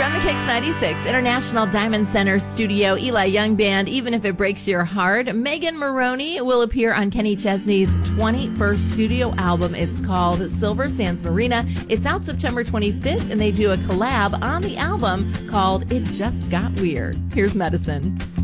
from the Kicks 96 International Diamond Center studio, Eli Young Band, Even If It Breaks Your Heart. Megan Moroney will appear on Kenny Chesney's 21st studio album. It's called Silver Sands Marina. It's out September 25th, and they do a collab on the album called It Just Got Weird. Here's Medicine.